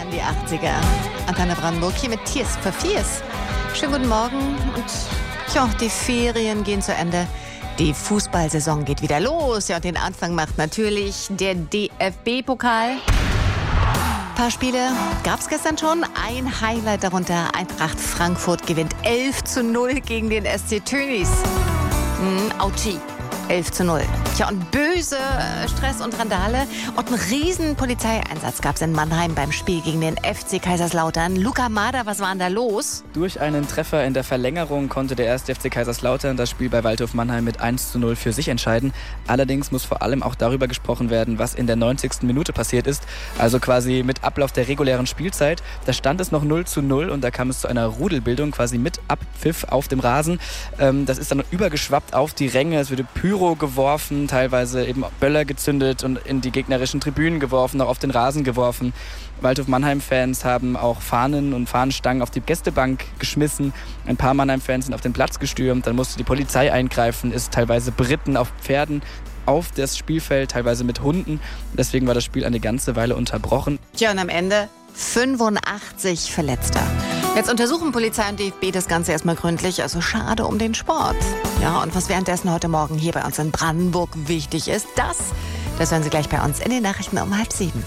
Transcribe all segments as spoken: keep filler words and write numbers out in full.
in die achtziger. Antenne Brandenburg hier mit Tears for Fears. Schönen guten Morgen und ja, die Ferien gehen zu Ende. Die Fußballsaison geht wieder los. Ja, und den Anfang macht natürlich der D F B-Pokal. Ein paar Spiele gab es gestern schon. Ein Highlight darunter: Eintracht Frankfurt gewinnt elf zu null gegen den S C Tönnies. Mhm, Autschi. elf zu null. Tja, und böse Stress und Randale und einen riesen Polizeieinsatz gab es in Mannheim beim Spiel gegen den F C Kaiserslautern. Luca Mader, was war denn da los? Durch einen Treffer in der Verlängerung konnte der erste F C Kaiserslautern das Spiel bei Waldhof Mannheim mit eins zu null für sich entscheiden. Allerdings muss vor allem auch darüber gesprochen werden, was in der neunzigsten Minute passiert ist. Also quasi mit Ablauf der regulären Spielzeit. Da stand es noch null zu null und da kam es zu einer Rudelbildung quasi mit Abpfiff auf dem Rasen. Ähm, das ist dann übergeschwappt auf die Ränge. Es wurde Pyro geworfen, teilweise eben Böller gezündet und in die gegnerischen Tribünen geworfen, auch auf den Rasen geworfen. Waldhof Mannheim-Fans haben auch Fahnen und Fahnenstangen auf die Gästebank geschmissen. Ein paar Mannheim-Fans sind auf den Platz gestürmt. Dann musste die Polizei eingreifen, ist teilweise beritten auf Pferden auf das Spielfeld, teilweise mit Hunden. Deswegen war das Spiel eine ganze Weile unterbrochen. Tja, und am Ende fünfundachtzig Verletzter. Jetzt untersuchen Polizei und D F B das Ganze erstmal gründlich. Also schade um den Sport. Ja, und was währenddessen heute Morgen hier bei uns in Brandenburg wichtig ist, das, das hören Sie gleich bei uns in den Nachrichten um halb sieben.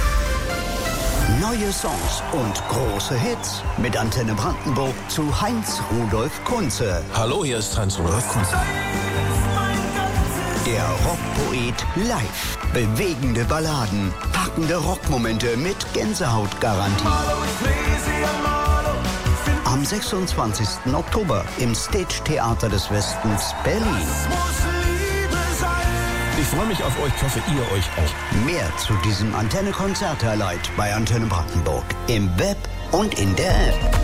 Neue Songs und große Hits mit Antenne Brandenburg zu Heinz Rudolf Kunze. Hallo, hier ist Heinz Rudolf Kunze. Der Rockpoet live. Bewegende Balladen, packende Rockmomente mit Gänsehautgarantie. Am sechsundzwanzigsten Oktober im Stage Theater des Westens Berlin. Ich freue mich auf euch, ich hoffe ihr euch auch. Mehr zu diesem Antenne-Konzert-Highlight bei Antenne Brandenburg im Web und in der App.